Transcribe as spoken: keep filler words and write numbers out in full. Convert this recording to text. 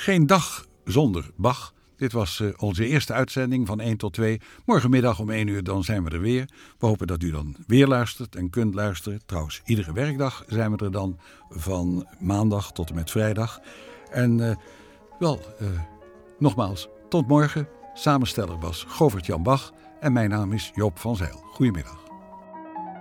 Geen dag zonder Bach. Dit was uh, onze eerste uitzending van één tot twee. Morgenmiddag om één uur dan zijn we er weer. We hopen dat u dan weer luistert en kunt luisteren. Trouwens, iedere werkdag zijn we er dan van maandag tot en met vrijdag. En uh, wel, uh, nogmaals, tot morgen. Samensteller was Govert Jan Bach en mijn naam is Joop van Zijl. Goedemiddag.